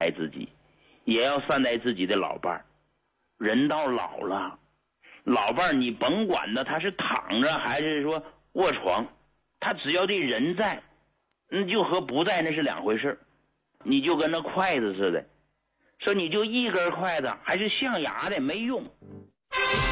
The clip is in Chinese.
待自己，也要善待自己的老伴儿。人到老了，老伴儿你甭管他是躺着还是说卧床，他只要这人在，就和不在那是两回事。你就跟那筷子似的，说你就一根筷子还是象牙的没用，